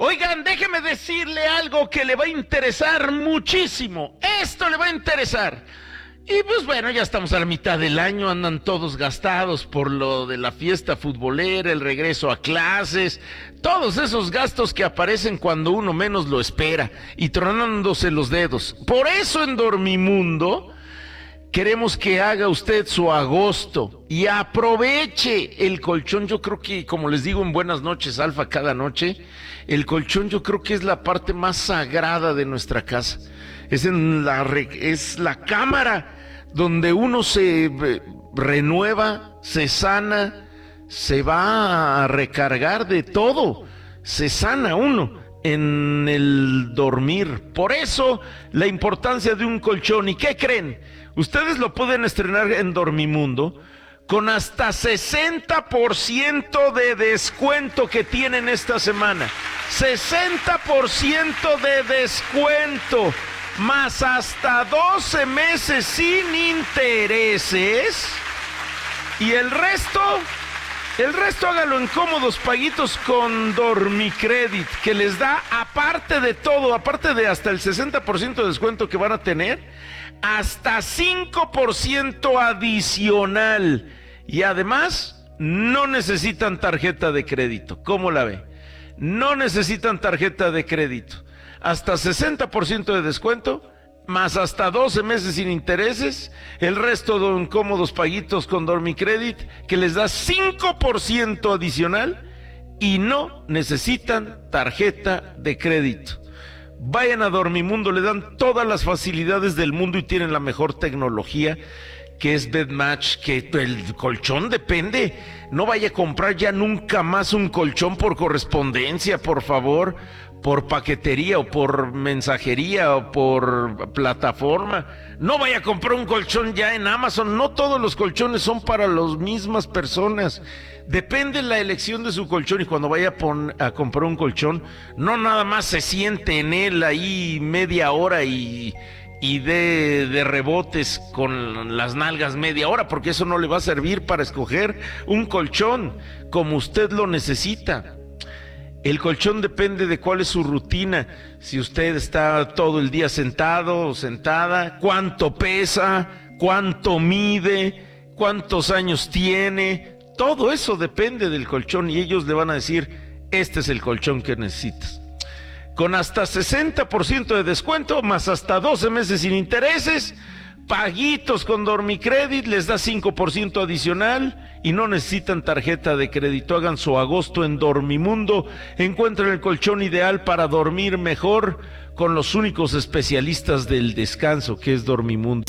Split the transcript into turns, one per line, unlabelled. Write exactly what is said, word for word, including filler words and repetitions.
Oigan, déjeme decirle algo que le va a interesar muchísimo. Esto le va a interesar. Y pues bueno, ya estamos a la mitad del año, andan todos gastados por lo de la fiesta futbolera, el regreso a clases, todos esos gastos que aparecen cuando uno menos lo espera y tronándose los dedos. Por eso en Dormimundo queremos que haga usted su agosto y aproveche el colchón. Yo creo que, como les digo en Buenas noches Alfa cada noche, el colchón yo creo que es la parte más sagrada de nuestra casa. Es, en la, es la cámara donde uno se renueva, se sana, se va a recargar de todo, se sana uno en el dormir. Por eso la importancia de un colchón. ¿Y qué creen? Ustedes lo pueden estrenar en Dormimundo con hasta sesenta por ciento de descuento que tienen esta semana. sesenta por ciento de descuento, más hasta doce meses sin intereses. Y el resto, el resto hágalo en cómodos paguitos con Dormicredit, que les da, aparte de todo, aparte de hasta el sesenta por ciento de descuento que van a tener, hasta cinco por ciento adicional. Y además, no necesitan tarjeta de crédito. ¿Cómo la ve? No necesitan tarjeta de crédito. Hasta sesenta por ciento de descuento, más hasta doce meses sin intereses. El resto en cómodos paguitos con Dormicredit, que les da cinco por ciento adicional. Y no necesitan tarjeta de crédito. Vayan a Dormimundo, le dan todas las facilidades del mundo y tienen la mejor tecnología, que es BedMatch, que el colchón depende. No vaya a comprar ya nunca más un colchón por correspondencia, por favor, por paquetería o por mensajería o por plataforma. No vaya a comprar un colchón ya en Amazon. No todos los colchones son para las mismas personas. Depende la elección de su colchón, y cuando vaya a, pon, a comprar un colchón, no nada más se siente en él ahí media hora y... y de, de rebotes con las nalgas media hora, porque eso no le va a servir para escoger un colchón como usted lo necesita. El colchón depende de cuál es su rutina, si usted está todo el día sentado o sentada, cuánto pesa, cuánto mide, cuántos años tiene, todo eso depende del colchón y ellos le van a decir, este es el colchón que necesitas. Con hasta sesenta por ciento de descuento, más hasta doce meses sin intereses, paguitos con Dormicredit, les da cinco por ciento adicional y no necesitan tarjeta de crédito. Hagan su agosto en Dormimundo, encuentren el colchón ideal para dormir mejor con los únicos especialistas del descanso, que es Dormimundo.